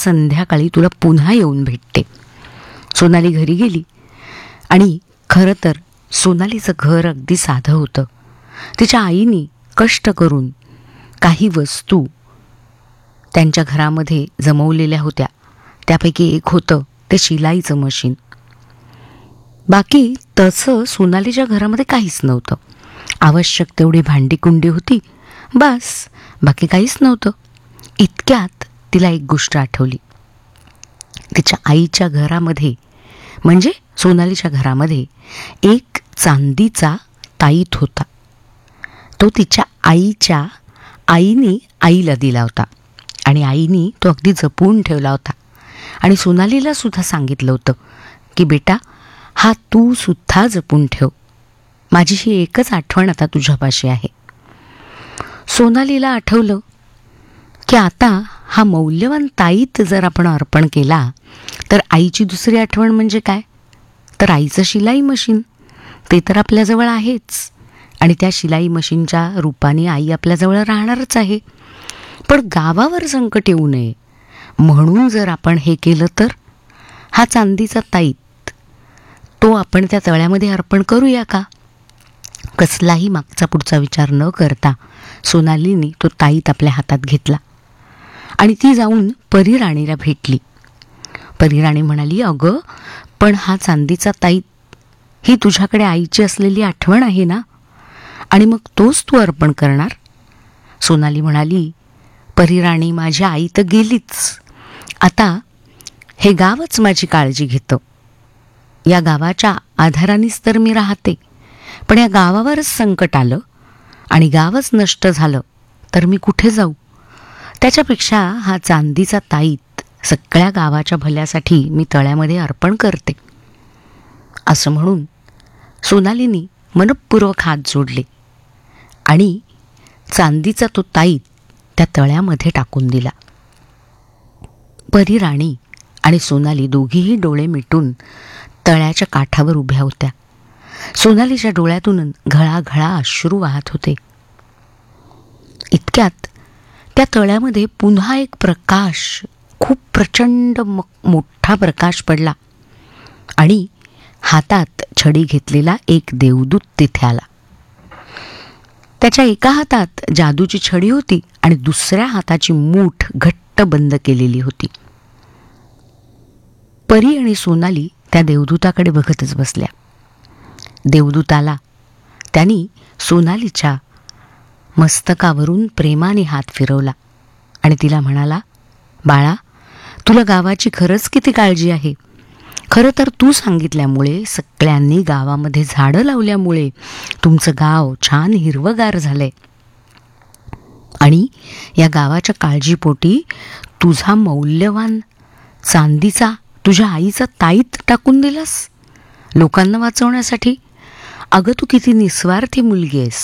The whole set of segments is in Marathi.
संध्याकाळी तुला पुन्हा येऊन भेटते. सोनाली घरी गेली आणि खरं तर सोनालीचं घर अगदी साधं होतं. तिच्या आईने कष्ट करून काही वस्तू त्यांच्या घरामध्ये जमवलेल्या होत्या. त्यापैकी एक होतं ते शिलाईचं मशीन. बाकी तसं सोनालीच्या घरामध्ये काहीच नव्हतं. आवश्यक तेवढी भांडीकुंडी होती, बस, बाकी काहीच नव्हतं. इतक्यात तिला एक गोष्ट आठवली. तिच्या आईच्या घरामध्ये म्हणजे सोनालीच्या घरामध्ये एक चांदीचा ताईत होता. तो तिच्या आईने आईला दिला होता आणि आईने तो अगदी जपून ठेवला होता. आणि सोनालीला सुद्धा सांगितलं होतं की बेटा, हा तू सुद्धा जपून ठेव. माझी ही एकच आठवण आता तुझ्यापाशी आहे. सोनालीला आठवलं की आता हा मौल्यवान ताईत जर आपण अर्पण केला तर आईची दुसरी आठवण म्हणजे काय, तर आईचं शिलाई मशीन. ते तर आपल्याजवळ आहेच आणि त्या शिलाई मशीनच्या रूपाने आई आपल्याजवळ राहणारच आहे. पण गावावर संकट येऊ नये म्हणून जर आपण हे केलं तर हा चांदीचा ताईत तो आपण त्या तळ्यामध्ये अर्पण करूया का. कसलाही मागचा पुढचा विचार न करता सोनालीने तो ताईत आपल्या हातात घेतला आणि ती जाऊन परीराणीला भेटली. परीराणी म्हणाली, अगं पण हा चांदीचा ताईत ही तुझ्याकडे आईची असलेली आठवण आहे ना, आणि मग तोच तू अर्पण करणार. सोनाली म्हणाली, परीराणी, माझी आई तर गेलीच. आता हे गावच माझी काळजी घेतं. या गावाच्या आधारानेच तर मी राहते. पण या गावावरच संकट आलं आणि गावच नष्ट झालं तर मी कुठे जाऊ. त्याच्यापेक्षा हा चांदीचा ताईत सगळ्या गावाच्या भल्यासाठी मी तळ्यामध्ये अर्पण करते. असं म्हणून सोनालीने मनपूर्वक हात जोडले आणि चांदीचा तो ताईत त्या तळ्यामध्ये टाकून दिला. परीराणी आणि सोनाली दोघीही डोळे मिटून तळ्याच्या काठावर उभ्या होत्या. सोनालीच्या डोळ्यातून घळाघळा अश्रू वाहत होते. इतक्यात त्या तळ्यामध्ये पुन्हा एक प्रकाश, खूप प्रचंड मोठा प्रकाश पडला आणि हातात छडी घेतलेला एक देवदूत तिथे आला. त्याच्या एका हातात जादूची छडी होती आणि दुसऱ्या हाताची मूठ घट्ट बंद केलेली होती. परी आणि सोनाली त्या देवदूताकडे बघतच बसल्या. देवदूताला त्यांनी सोनालीच्या मस्तकावरून प्रेमाने हात फिरवला आणि तिला म्हणाला, बाळा, तुला गावाची खरंच किती काळजी आहे. खरं तर तू सांगितल्यामुळे, सगळ्यांनी गावामध्ये झाडं लावल्यामुळे तुमचं गाव छान हिरवंगार झालंय. आणि या गावाच्या काळजीपोटी तुझा मौल्यवान चांदीचा, तुझ्या आईचा ताईत टाकून दिलास लोकांना वाचवण्यासाठी. अगं तू किती निस्वार्थी मुलगी आहेस.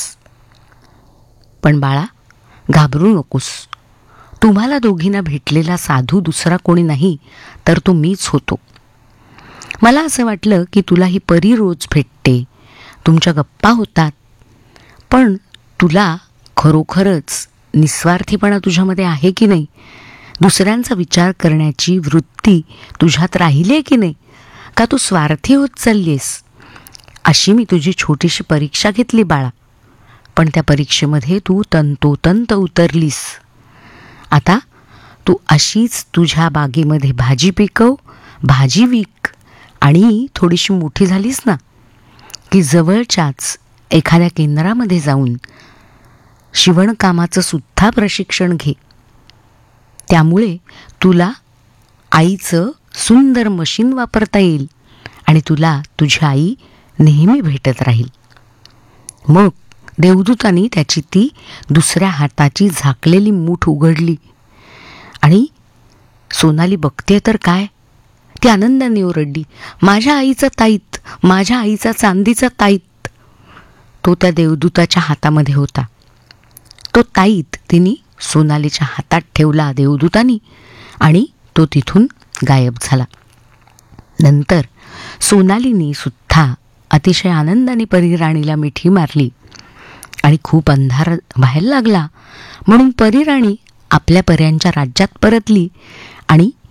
पण बाळा, घाबरू नकोस. तुम्हाला दोघींना भेटलेला साधू दुसरा कोणी नाही तर तो मीच होतो. मला असं वाटलं की तुला ही परी रोज भेटते, तुमच्या गप्पा होतात, पण तुला खरोखरच निस्वार्थीपणा तुझ्यामध्ये आहे की नाही, दुसऱ्यांचा विचार करण्याची वृत्ती तुझ्यात राहिली आहे की नाही, का तू स्वार्थी होत चाललीस. अशी मी तुझी छोटीशी परीक्षा घेतली बाळा, पण त्या परीक्षेमध्ये तू तंतोतंत उतरलीस. आता तू अशीच तुझ्या बागेमध्ये भाजी पिकव, भाजी विक आणि थोडीशी मोठी झालीस ना की जवळच्याच एखाद्या केंद्रामध्ये जाऊन शिवणकामाचं सुद्धा प्रशिक्षण घे. त्यामुळे तुला आईचं सुंदर मशीन वापरता येईल आणि तुला तुझी आई नेहमी भेटत राहील. मग देवदूतानी त्याची ती दुसऱ्या हाताची झाकलेली मूठ उघडली आणि सोनाली बघते तर काय, ती आनंदाने ओरडली, माझ्या आईचा ताईत, माझ्या आईचा चांदीचा ताईत. तो त्या देवदूताच्या हातामध्ये होता. तो ताईत तिने सोनालीच्या हातात ठेवला देवदूतानी आणि तो तिथून गायब झाला. नंतर सोनालीने सुद्धा अतिशय आनंदाने परीराणीला मिठी मारली आणि खूप अंधार व्हायला लागला म्हणून परीराणी आपल्या पर्यांच्या राज्यात परतली आणि